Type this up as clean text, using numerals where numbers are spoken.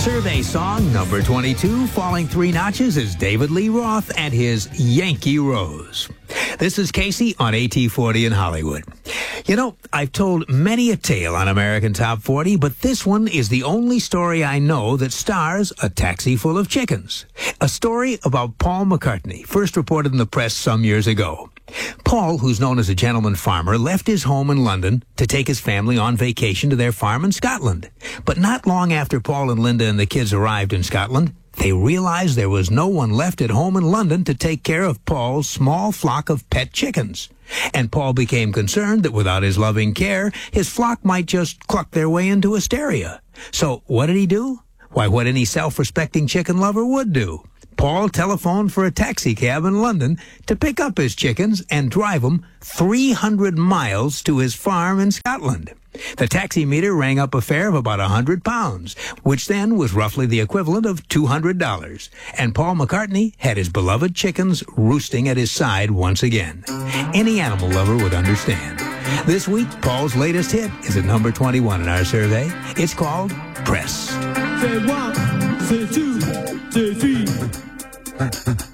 Survey song number 22, falling 3 notches, is David Lee Roth and his Yankee Rose. This is Casey on AT40 in Hollywood. You know, I've told many a tale on American Top 40, but this one is the only story I know that stars a taxi full of chickens. A story about Paul McCartney, first reported in the press some years ago. Paul, who's known as a gentleman farmer, left his home in London to take his family on vacation to their farm in Scotland. But not long after Paul and Linda and the kids arrived in Scotland, they realized there was no one left at home in London to take care of Paul's small flock of pet chickens. And Paul became concerned that without his loving care, his flock might just cluck their way into hysteria. So what did he do? Why, what any self-respecting chicken lover would do. Paul telephoned for a taxi cab in London to pick up his chickens and drive them 300 miles to his farm in Scotland. The taxi meter rang up a fare of about £100, which then was roughly the equivalent of $200. And Paul McCartney had his beloved chickens roosting at his side once again. Any animal lover would understand. This week, Paul's latest hit is at number 21 in our survey. It's called Press. Say 1, say 2, say 3.